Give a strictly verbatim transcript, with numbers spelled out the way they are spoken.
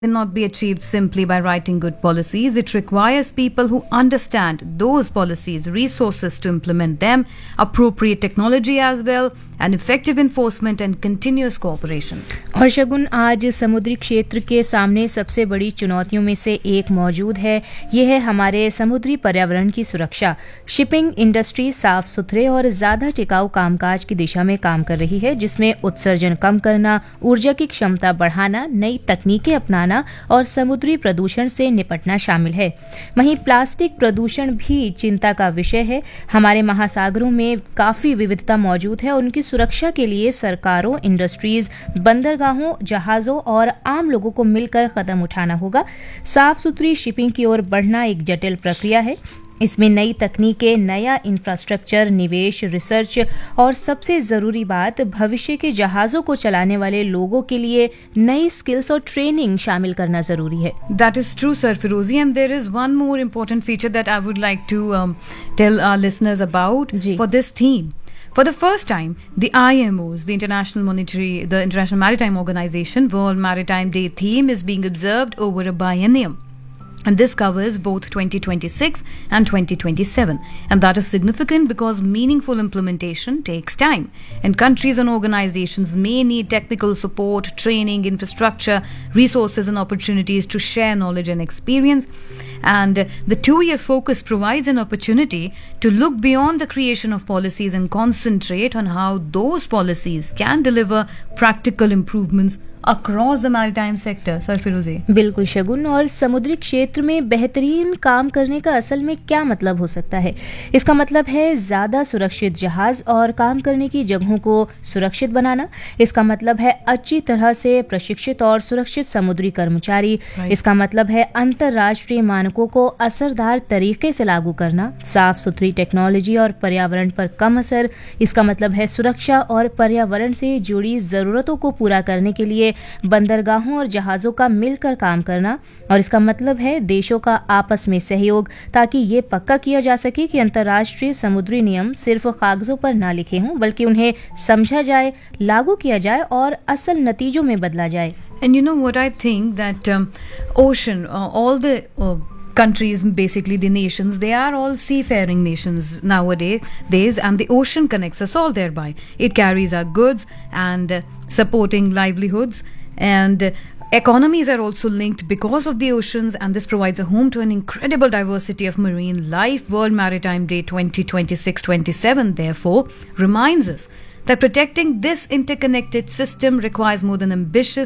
will not be achieved simply by writing good policies. It requires people who understand those policies, resources to implement them, appropriate technology as well, and effective enforcement and continuous cooperation. और शगुन, आज समुद्री क्षेत्र के सामने सबसे बड़ी चुनौतियों में से एक मौजूद है। ये है हमारे समुद्री पर्यावरण की सुरक्षा। शिपिंग इंडस्ट्री साफ सुथरे और ज़्यादा टिकाऊ कामकाज की दिशा में काम कर रही है, जिसमें उत्सर्जन कम करना, ऊर्जा की क्षमता बढ़ाना, नई तकनीकें अपनाना और समुद्री प्रदूषण से निपटना शामिल है। वहीं प्लास्टिक प्रदूषण भी चिंता का विषय है। हमारे महासागरों में काफ़ी विविधता मौजूद है। उनकी सुरक्षा के लिए सरकारों, इंडस्ट्रीज, बंदरगाहों, जहाज़ों और आम लोगों को मिलकर कदम उठाना होगा। साफ सुथरी शिपिंग की ओर बढ़ना एक जटिल प्रक्रिया है। इसमें नई तकनीकें, नया इंफ्रास्ट्रक्चर, निवेश, रिसर्च और सबसे ज़रूरी बात, भविष्य के जहाज़ों को चलाने वाले लोगों के लिए नई स्किल्स और ट्रेनिंग शामिल करना ज़रूरी है। That is true, Sir Firozi, and there is one more important feature that I would like to um, tell our listeners about ji. for this theme. For the first time, the I M O's, the International Monetary, the International Maritime Organization, World Maritime Day theme is being observed over a biennium. And this covers both twenty twenty-six and twenty twenty-seven. And that is significant because meaningful implementation takes time. And countries and organizations may need technical support, training, infrastructure, resources, and opportunities to share knowledge and experience. And the two-year focus provides an opportunity to look beyond the creation of policies and concentrate on how those policies can deliver practical improvements across the maritime sector. Sir Firozi. बिल्कुल शगुन, और समुद्री क्षेत्र में बेहतरीन काम करने का असल में क्या मतलब हो सकता है? इसका मतलब है ज़्यादा सुरक्षित जहाज़ और काम करने की जगहों को सुरक्षित बनाना। इसका मतलब है अच्छी तरह से प्रशिक्षित और सुरक्षित समुद्री कर्मचारी। right. इसका मतलब है अंतर्राष्ट्रीय मानकों को असरदार तरीके से लागू करना, साफ सुथरी टेक्नोलॉजी और पर्यावरण पर कम असर। इसका मतलब है सुरक्षा और पर्यावरण से जुड़ी ज़रूरतों को पूरा करने के लिए बंदरगाहों और जहाज़ों का मिलकर काम करना। और इसका मतलब है देशों का आपस में सहयोग, ताकि ये पक्का किया जा सके कि अंतर्राष्ट्रीय समुद्री नियम सिर्फ कागजों पर ना लिखे हों, बल्कि उन्हें समझा जाए, लागू किया जाए और असल नतीजों में बदला जाए। And you know what I think that um, ocean, uh, all the uh, countries, basically the nations, they are all seafaring nations nowadays, days, and the ocean connects us all thereby. It carries our goods and uh, supporting livelihoods, and uh, economies are also linked because of the oceans, and this provides a home to an incredible diversity of marine life. World Maritime Day twenty twenty-six twenty-seven therefore reminds us that protecting this interconnected system requires more than ambitious